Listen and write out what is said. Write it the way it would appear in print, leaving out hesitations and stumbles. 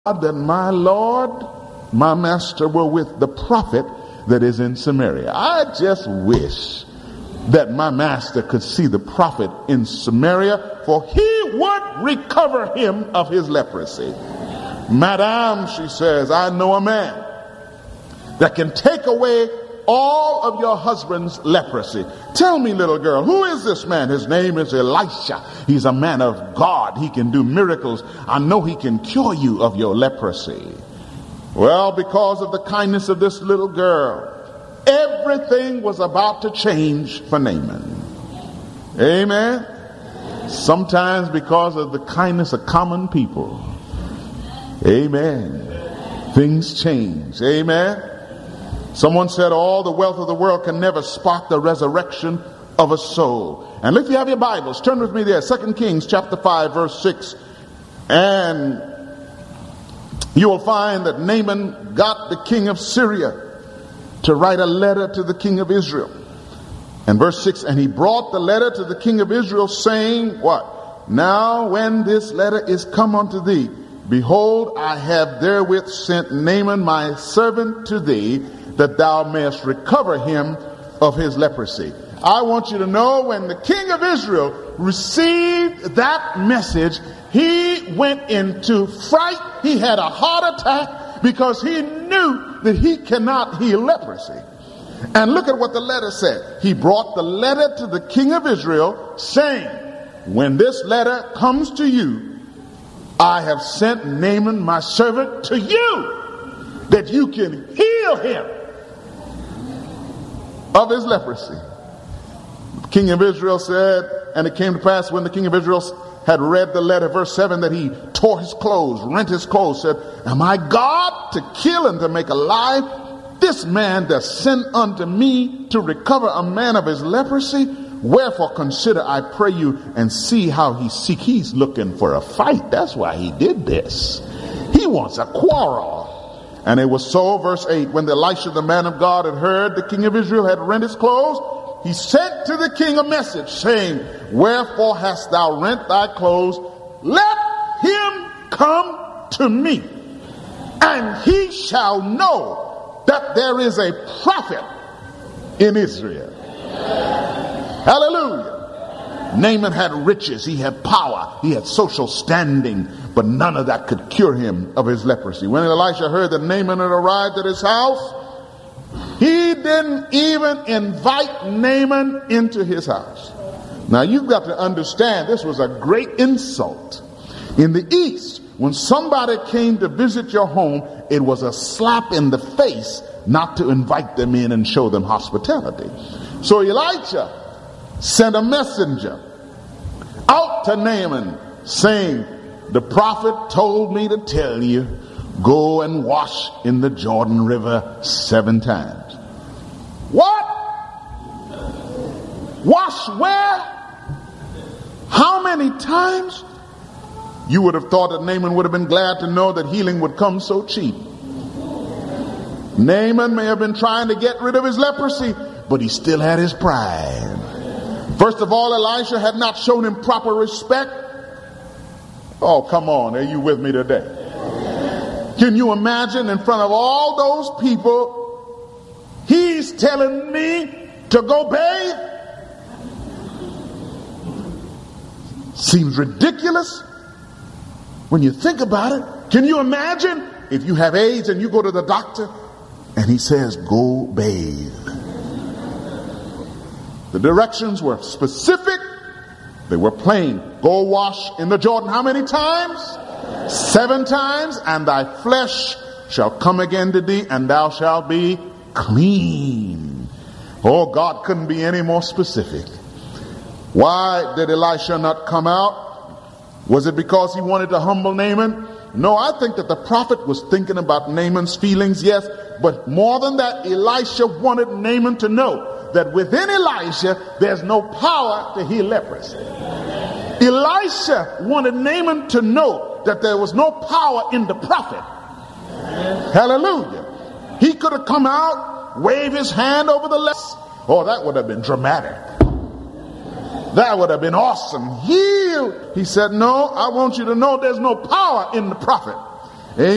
that my Lord, my master, were with the prophet that is in Samaria. I just wish that my master could see the prophet in Samaria, for he would recover him of his leprosy. Madame, she says, I know a man that can take away all of your husband's leprosy. Tell me, little girl, who is this man? His name is Elisha. He's a man of God. He can do miracles. I know he can cure you of your leprosy. Well, because of the kindness of this little girl, everything was about to change for Naaman. Amen. Sometimes because of the kindness of common people, amen, things change. Amen. Someone said all the wealth of the world can never spark the resurrection of a soul. And if you have your Bibles, turn with me there, 2 Kings chapter 5 verse 6, and you will find that Naaman got the king of Syria to write a letter to the king of Israel. And verse 6, and he brought the letter to the king of Israel, saying, what? Now when this letter is come unto thee, behold, I have therewith sent Naaman my servant to thee, that thou mayest recover him of his leprosy. I want you to know, when the king of Israel received that message, he went into fright. He had a heart attack because he knew that he cannot heal leprosy. And look at what the letter said. He brought the letter to the king of Israel, saying, when this letter comes to you, I have sent Naaman my servant to you, that you can heal him of his leprosy. The king of Israel said, and it came to pass when the king of Israel had read the letter, verse 7, that he tore his clothes, rent his clothes, said, am I God to kill and to make alive? This man that sent unto me to recover a man of his leprosy? Wherefore consider, I pray you, and see how he seek. He's looking for a fight. That's why he did this. He wants a quarrel. And it was so, verse 8, when Elisha the man of God had heard the king of Israel had rent his clothes, he sent to the king a message, saying, wherefore hast thou rent thy clothes? Let him come to me, and he shall know that there is a prophet in Israel. Hallelujah. Naaman had riches, he had power, he had social standing, but none of that could cure him of his leprosy. When Elisha heard that Naaman had arrived at his house, he didn't even invite Naaman into his house. Now you've got to understand, this was a great insult. In the East, when somebody came to visit your home, it was a slap in the face not to invite them in and show them hospitality. So Elijah sent a messenger out to Naaman, saying, the prophet told me to tell you, go and wash in the Jordan River 7 times. What? Wash where? How many times? You would have thought that Naaman would have been glad to know that healing would come so cheap. Naaman may have been trying to get rid of his leprosy, but he still had his pride. First of all, Elisha had not shown him proper respect. Oh, come on. Are you with me today? Can you imagine, in front of all those people, he's telling me to go bathe? Seems ridiculous when you think about it. Can you imagine if you have AIDS and you go to the doctor and he says, go bathe? The directions were specific. They were plain. Go wash in the Jordan. How many times? 7 times. And thy flesh shall come again to thee, and thou shalt be clean. Oh, God couldn't be any more specific. Why did Elisha not come out? Was it because he wanted to humble Naaman? No, I think that the prophet was thinking about Naaman's feelings, yes. But more than that, Elisha wanted Naaman to know that within Elisha, there's no power to heal leprosy. Elisha wanted Naaman to know that there was no power in the prophet. Hallelujah. He could have come out, wave his hand over the leprosy. Oh, that would have been dramatic. That would have been awesome. Heal. He said, no, I want you to know there's no power in the prophet.